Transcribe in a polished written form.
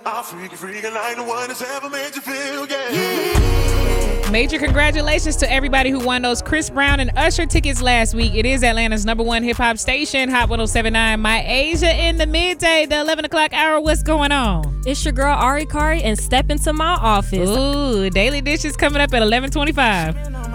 I'll freak like the one that's ever made you feel, yeah. Major congratulations to everybody who won those Chris Brown and Usher tickets last week. It is Atlanta's #1 hip-hop station, Hot 107.9. My Asia in the midday, the 11 o'clock hour. What's going on? It's your girl, Ari Kari, and step into my office. Ooh, Daily Dishes coming up at 11:25.